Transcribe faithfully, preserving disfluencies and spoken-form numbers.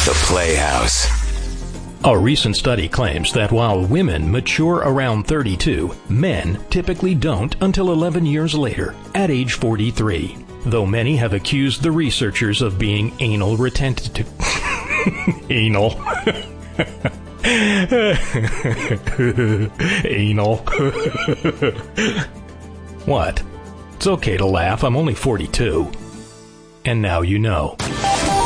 The Playhouse. A recent study claims that while women mature around thirty-two, men typically don't until eleven years later, at age forty-three. Though many have accused the researchers of being anal retentive. Anal. Anal. What? It's okay to laugh. I'm only forty-two. And now you know.